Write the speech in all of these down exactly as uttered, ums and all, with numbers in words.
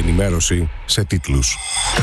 ενημέρωση σε τίτλους.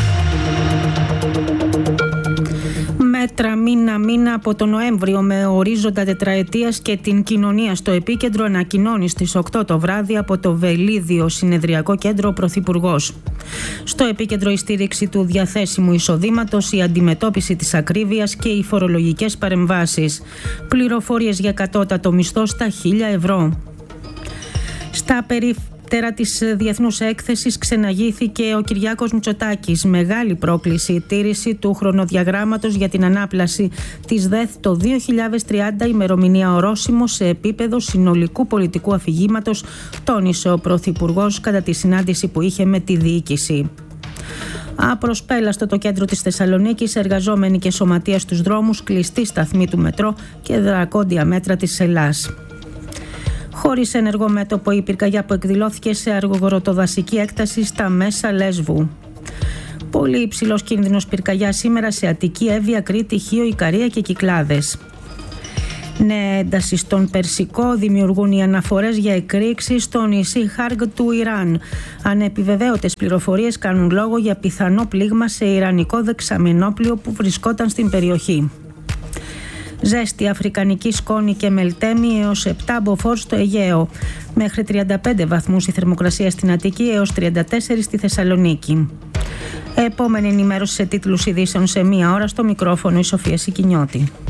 Μέτρα μήνα-μήνα από τον Νοέμβριο με ορίζοντα τετραετίας και την κοινωνία στο επίκεντρο, ανακοινώνει στις οκτώ το βράδυ από το Βελίδιο Συνεδριακό Κέντρο ο Πρωθυπουργός. Στο επίκεντρο η στήριξη του διαθέσιμου εισοδήματος, η αντιμετώπιση της ακρίβειας και οι φορολογικές παρεμβάσεις. Πληροφορίες για κατώτατο μισθό στα χίλια ευρώ. Στα περίπτωση Τέρα της Διεθνούς Έκθεσης ξεναγήθηκε ο Κυριάκος Μητσοτάκης. Μεγάλη πρόκληση η τήρηση του χρονοδιαγράμματος για την ανάπλαση της ΔΕΘ το δύο χιλιάδες τριάντα, ημερομηνία ορόσημο σε επίπεδο συνολικού πολιτικού αφηγήματος, τόνισε ο Πρωθυπουργός κατά τη συνάντηση που είχε με τη διοίκηση. Απροσπέλαστο το κέντρο της Θεσσαλονίκης, εργαζόμενοι και σωματεία στους δρόμους, κλειστή σταθμή του μετρό και δρακόντια μέτρα της Ελλάς. Χωρίς ενεργό μέτωπο η πυρκαγιά που εκδηλώθηκε σε αργογοροτοδασική έκταση στα μέσα Λέσβου. Πολύ υψηλός κίνδυνος πυρκαγιά σήμερα σε Αττική, Εύβοια, Κρήτη, Χίο, Ικαρία και Κυκλάδες. Νέα ένταση στον Περσικό δημιουργούν οι αναφορές για εκρήξεις στο νησί Χάργ του Ιράν. Ανεπιβεβαίωτες πληροφορίες κάνουν λόγο για πιθανό πλήγμα σε ιρανικό δεξαμενόπλιο που βρισκόταν στην περιοχή. Ζέστη, αφρικανική σκόνη και μελτέμι έως επτά μποφόρ στο Αιγαίο. Μέχρι τριάντα πέντε βαθμούς η θερμοκρασία στην Αττική έως τριάντα τέσσερα στη Θεσσαλονίκη. Επόμενη ενημέρωση σε τίτλους ειδήσεων σε μία ώρα, στο μικρόφωνο η Σοφία Σικινιώτη.